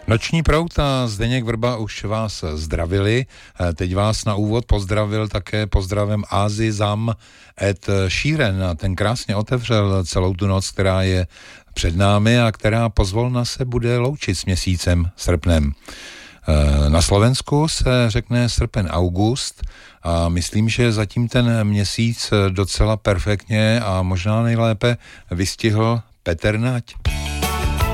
Noční proud a Zdeněk Vrba už vás zdravili. Teď vás na úvod pozdravil také pozdravem Ázy Zam Ed Sheeran. Ten krásně otevřel celou tu noc, která je před námi a která pozvolna se bude loučit s měsícem srpnem. Na Slovensku se řekne srpen august a myslím, že zatím ten měsíc docela perfektně a možná nejlépe vystihl Petr Nať.